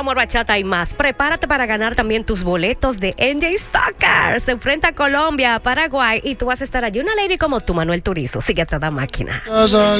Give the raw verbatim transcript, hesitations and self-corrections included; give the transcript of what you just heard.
amor, bachata y más. Prepárate para ganar también tus boletos de N J Soccer. Se enfrenta a Colombia, Paraguay y tú vas a estar allí. Una lady como tú, Manuel Turizo. Sigue a toda máquina.